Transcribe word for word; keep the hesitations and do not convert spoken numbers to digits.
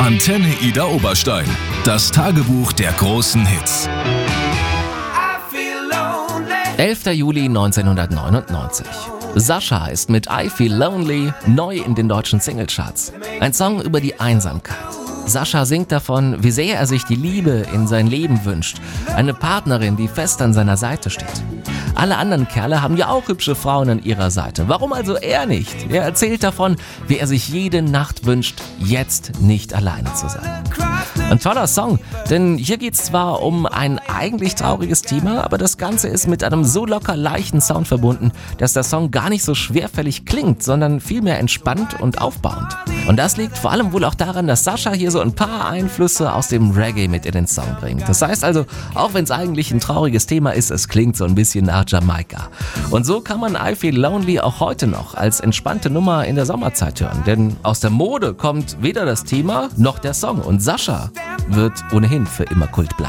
Antenne Ida Oberstein. Das Tagebuch der großen Hits. elfter Juli neunzehnhundertneunundneunzig. Sascha ist mit I Feel Lonely neu in den deutschen Singlecharts. Ein Song über die Einsamkeit. Sascha singt davon, wie sehr er sich die Liebe in sein Leben wünscht. Eine Partnerin, die fest an seiner Seite steht. Alle anderen Kerle haben ja auch hübsche Frauen an ihrer Seite. Warum also er nicht? Er erzählt davon, wie er sich jede Nacht wünscht, jetzt nicht alleine zu sein. Ein toller Song, denn hier geht es zwar um ein eigentlich trauriges Thema, aber das Ganze ist mit einem so locker leichten Sound verbunden, dass der Song gar nicht so schwerfällig klingt, sondern vielmehr entspannt und aufbauend. Und das liegt vor allem wohl auch daran, dass Sascha hier so ein paar Einflüsse aus dem Reggae mit in den Song bringt. Das heißt also, auch wenn es eigentlich ein trauriges Thema ist, es klingt so ein bisschen nach Jamaika. Und so kann man I Feel Lonely auch heute noch als entspannte Nummer in der Sommerzeit hören. Denn aus der Mode kommt weder das Thema noch der Song. Und Sascha wird ohnehin für immer Kult bleiben.